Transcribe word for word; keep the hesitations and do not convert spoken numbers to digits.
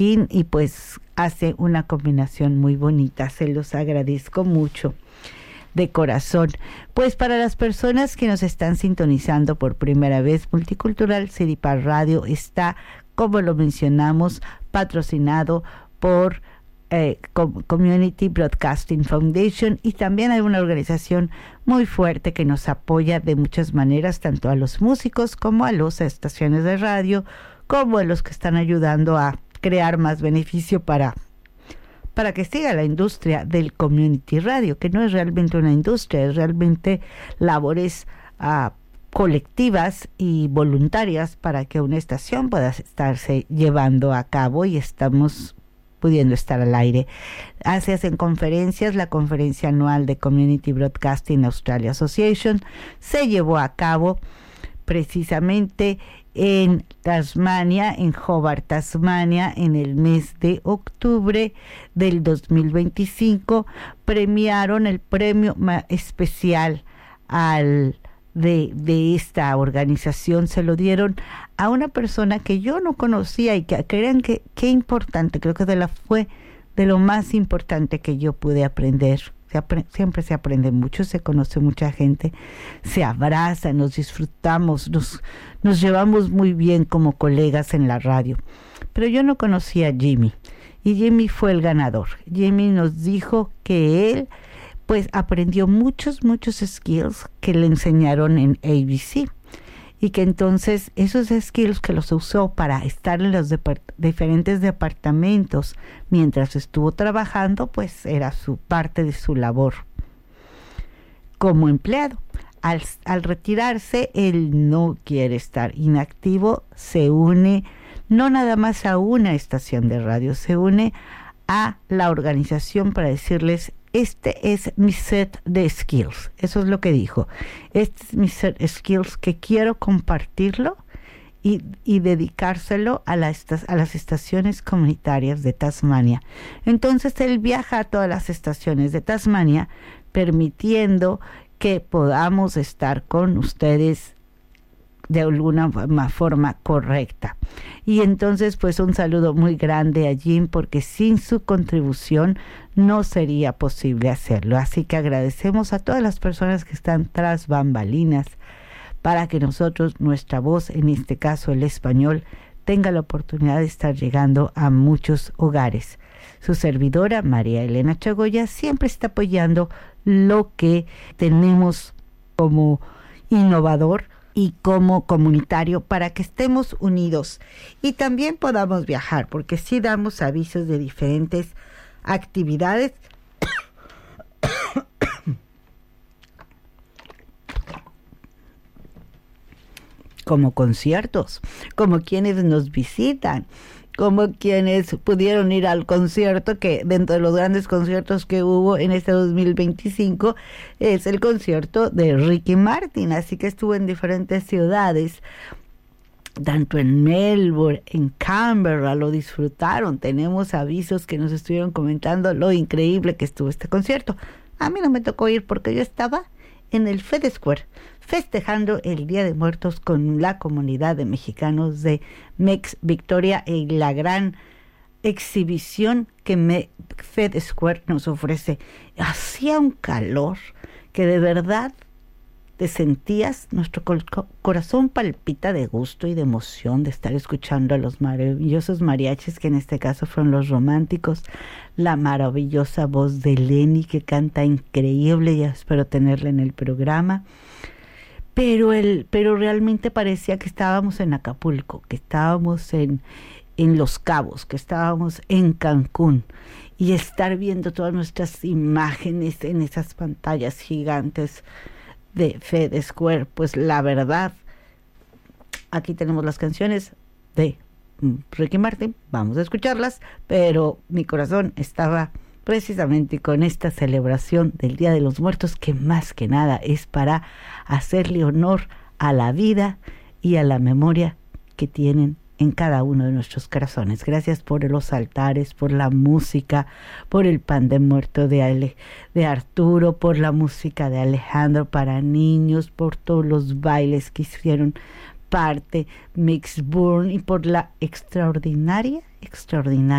y pues hace una combinación muy bonita. Se los agradezco mucho de corazón. Pues para las personas que nos están sintonizando por primera vez, Multicultural City Park Radio está, como lo mencionamos, patrocinado por eh, Community Broadcasting Foundation, y también hay una organización muy fuerte que nos apoya de muchas maneras, tanto a los músicos como a las estaciones de radio, como a los que están ayudando a crear más beneficio para para que siga la industria del community radio, que no es realmente una industria, es realmente labores uh, colectivas y voluntarias para que una estación pueda estarse llevando a cabo, y estamos pudiendo estar al aire. Se hacen conferencias. La conferencia anual de Community Broadcasting Australia Association se llevó a cabo precisamente en Tasmania, en Hobart, Tasmania, en el mes de octubre del dos mil veinticinco. Premiaron el premio especial al de, de esta organización, se lo dieron a una persona que yo no conocía, y que crean que qué importante, creo que de la fue de lo más importante que yo pude aprender. Se apre- siempre se aprende mucho, se conoce mucha gente, se abraza, nos disfrutamos, nos, nos llevamos muy bien como colegas en la radio. Pero yo no conocía a Jimmy, y Jimmy fue el ganador. Jimmy nos dijo que él pues aprendió muchos, muchos skills que le enseñaron en A B C, y que entonces esos skills que los usó para estar en los depart- diferentes departamentos mientras estuvo trabajando, pues era su parte de su labor como empleado. Al, al retirarse, él no quiere estar inactivo, se une no nada más a una estación de radio, se une a la organización para decirles: este es mi set de skills. Eso es lo que dijo. Este es mi set de skills que quiero compartirlo y, y dedicárselo a, la, a las estaciones comunitarias de Tasmania. Entonces él viaja a todas las estaciones de Tasmania, permitiendo que podamos estar con ustedes de alguna forma correcta. Y entonces pues un saludo muy grande a Jim, porque sin su contribución no sería posible hacerlo. Así que agradecemos a todas las personas que están tras bambalinas para que nosotros, nuestra voz, en este caso el español, tenga la oportunidad de estar llegando a muchos hogares. Su servidora, María Elena Chagoya, siempre está apoyando lo que tenemos como innovador y como comunitario, para que estemos unidos y también podamos viajar, porque sí damos avisos de diferentes actividades como conciertos, como quienes nos visitan, como quienes pudieron ir al concierto, que dentro de los grandes conciertos que hubo en este dos mil veinticinco es el concierto de Ricky Martin. Así que estuvo en diferentes ciudades, tanto en Melbourne, en Canberra, lo disfrutaron. Tenemos avisos que nos estuvieron comentando lo increíble que estuvo este concierto. A mí no me tocó ir porque yo estaba en el Fed Square festejando el Día de Muertos con la comunidad de mexicanos de Mex Victoria, y la gran exhibición que Me- Fed Square nos ofrece. Hacía un calor que de verdad te sentías, nuestro col- corazón palpita de gusto y de emoción de estar escuchando a los maravillosos mariachis, que en este caso fueron los Románticos, la maravillosa voz de Lenny, que canta increíble, ya espero tenerla en el programa. Pero el, pero realmente parecía que estábamos en Acapulco, que estábamos en, en Los Cabos, que estábamos en Cancún, y estar viendo todas nuestras imágenes en esas pantallas gigantes de Fed Square. Pues la verdad, aquí tenemos las canciones de Ricky Martin, vamos a escucharlas, pero mi corazón estaba precisamente con esta celebración del Día de los Muertos, que más que nada es para hacerle honor a la vida y a la memoria que tienen en cada uno de nuestros corazones. Gracias por los altares, por la música, por el pan de muerto de, Ale, de Arturo, por la música de Alejandro para niños, por todos los bailes que hicieron parte Mix Burn, y por la extraordinaria extraordinario.